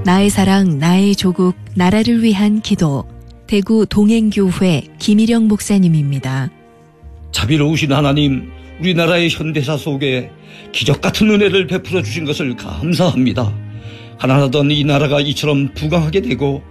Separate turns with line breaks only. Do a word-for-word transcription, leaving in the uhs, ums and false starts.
나의 사랑, 나의 조국, 나라를 위한 기도. 대구 동행교회 김일영 목사님입니다.
자비로우신 하나님, 우리나라의 현대사 속에 기적 같은 은혜를 베풀어 주신 것을 감사합니다. 가난하던 이 나라가 이처럼 부강하게 되고